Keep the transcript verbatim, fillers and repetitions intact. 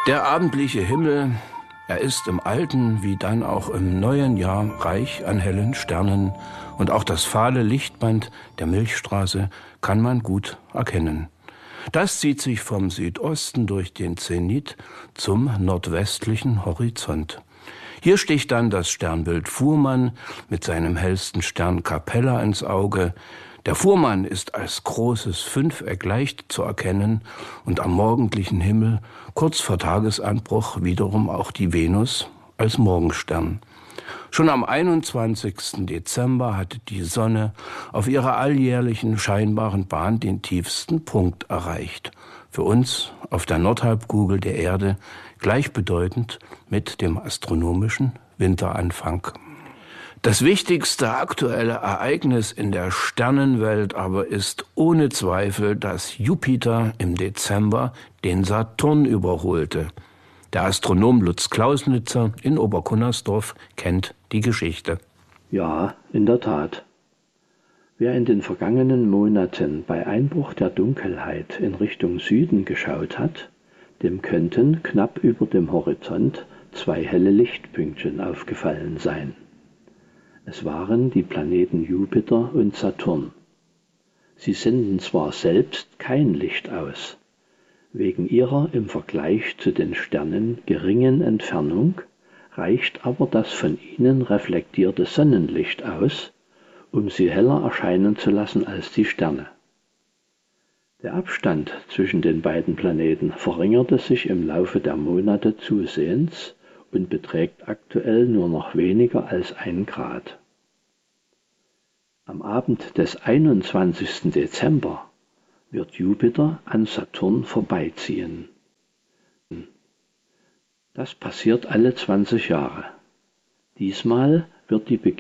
Der abendliche Himmel, er ist im alten wie dann auch im neuen Jahr reich an hellen Sternen, und auch das fahle Lichtband der Milchstraße kann man gut erkennen. Das zieht sich vom Südosten durch den Zenit zum nordwestlichen Horizont. Hier sticht dann das Sternbild Fuhrmann mit seinem hellsten Stern Capella ins Auge. Der Fuhrmann ist als großes Fünfeck leicht zu erkennen und am morgendlichen Himmel kurz vor Tagesanbruch wiederum auch die Venus als Morgenstern. Schon am einundzwanzigsten Dezember hatte die Sonne auf ihrer alljährlichen scheinbaren Bahn den tiefsten Punkt erreicht. Für uns auf der Nordhalbkugel der Erde gleichbedeutend mit dem astronomischen Winteranfang. Das wichtigste aktuelle Ereignis in der Sternenwelt aber ist ohne Zweifel, dass Jupiter im Dezember den Saturn überholte. Der Astronom Lutz Klausnitzer in Oberkunnersdorf kennt die Geschichte. Ja, in der Tat. Wer in den vergangenen Monaten bei Einbruch der Dunkelheit in Richtung Süden geschaut hat, dem könnten knapp über dem Horizont zwei helle Lichtpünktchen aufgefallen sein. Es waren die Planeten Jupiter und Saturn. Sie senden zwar selbst kein Licht aus, wegen ihrer im Vergleich zu den Sternen geringen Entfernung reicht aber das von ihnen reflektierte Sonnenlicht aus, um sie heller erscheinen zu lassen als die Sterne. Der Abstand zwischen den beiden Planeten verringerte sich im Laufe der Monate zusehends und beträgt aktuell nur noch weniger als ein Grad. Am Abend des einundzwanzigsten Dezember wird Jupiter an Saturn vorbeiziehen. Das passiert alle zwanzig Jahre. Diesmal wird die